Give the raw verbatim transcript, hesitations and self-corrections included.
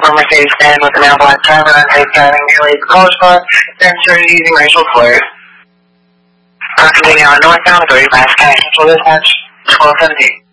silver Mercedes-Benz with an black driver on safe driving nearly the college bar, then started using racial slurs. Continuing on northbound, thirty-five Sky Central Dispatch, twelve seventeen.